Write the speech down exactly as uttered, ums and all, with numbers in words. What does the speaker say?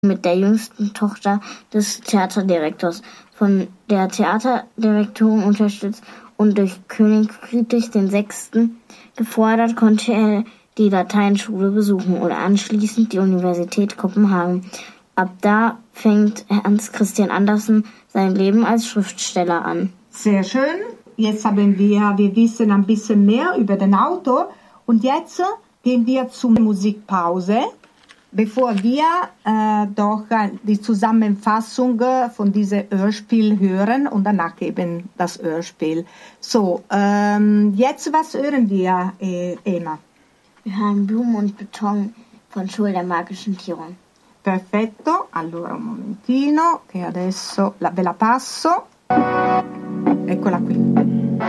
mit der jüngsten Tochter des Theaterdirektors, von der Theaterdirektorin unterstützt und durch König Friedrich der Sechste. gefordert, konnte er die Lateinschule besuchen und anschließend die Universität Kopenhagen. Ab da fängt Hans Christian Andersen sein Leben als Schriftsteller an. Sehr schön. Jetzt haben wir, wir wissen ein bisschen mehr über den Autor und jetzt gehen wir zur Musikpause, bevor wir äh, doch die Zusammenfassung von diesem Hörspiel hören und danach eben das Hörspiel. So, ähm, jetzt was hören wir, eh, Emma? Wir hören Blumen und Beton von Schul der magischen Tiere. Perfetto, allora un momentino che adesso la, ve la passo. Eccola qui.